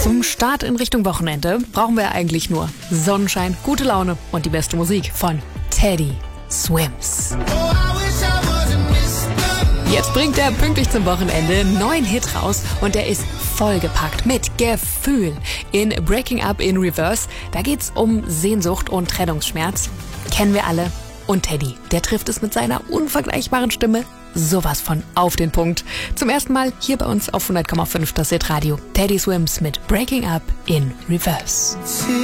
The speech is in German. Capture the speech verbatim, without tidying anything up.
Zum Start in Richtung Wochenende brauchen wir eigentlich nur Sonnenschein, gute Laune und die beste Musik von Teddy Swims. Jetzt bringt er pünktlich zum Wochenende einen neuen Hit raus und der ist vollgepackt mit Gefühl. In Breaking Up in Reverse, da geht's um Sehnsucht und Trennungsschmerz. Kennen wir alle. Und Teddy, der trifft es mit seiner unvergleichbaren Stimme sowas von auf den Punkt. Zum ersten Mal hier bei uns auf hundert Komma fünf das Hit Radio. Teddy Swims mit Breaking Up in Reverse.